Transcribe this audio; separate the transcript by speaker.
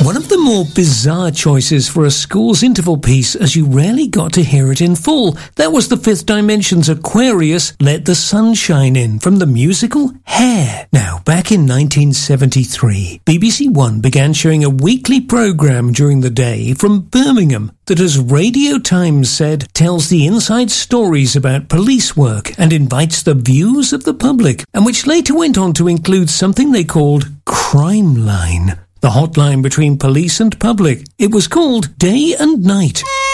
Speaker 1: One of the more bizarre choices for a school's interval piece, as you rarely got to hear it in full. That was the Fifth Dimension's Aquarius, Let the Sun Shine In, from the musical Hair. Now, back in 1973, BBC One began showing a weekly programme during the day from Birmingham that, as Radio Times said, tells the inside stories about police work and invites the views of the public, and which later went on to include something they called Crime Line, the hotline between police and public. It was called Day and Night.